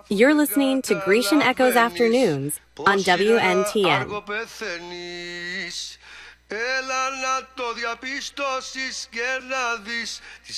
You're listening to Grecian Echoes Afternoons on WNTN. Έλα να το διαπιστώσεις και να δεις τη